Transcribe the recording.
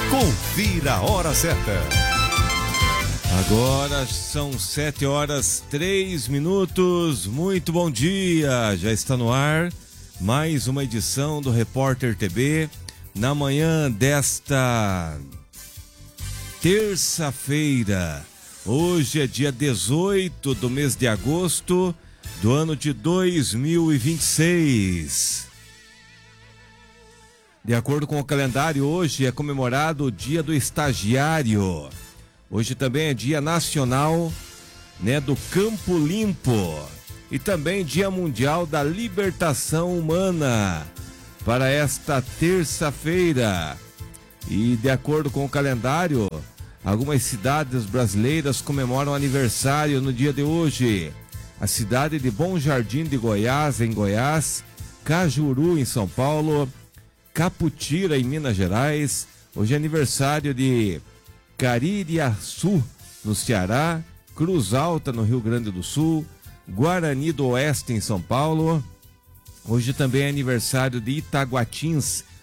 Confira a hora certa. Agora são 7h03. Muito bom dia. Já está no ar mais uma edição do Repórter TB na manhã desta terça-feira. Hoje é dia 18 do mês de agosto do ano de 2026. De acordo com o calendário, hoje é comemorado o Dia do Estagiário. Hoje também é Dia Nacional, do Campo Limpo. E também Dia Mundial da Libertação Humana para esta terça-feira. E de acordo com o calendário, algumas cidades brasileiras comemoram aniversário no dia de hoje. A cidade de Bom Jardim de Goiás, em Goiás, Cajuru, em São Paulo, Caputira, em Minas Gerais. Hoje é aniversário de Caririaçu, no Ceará, Cruz Alta, no Rio Grande do Sul, Guarani do Oeste, em São Paulo. Hoje também é aniversário de Itaguatins,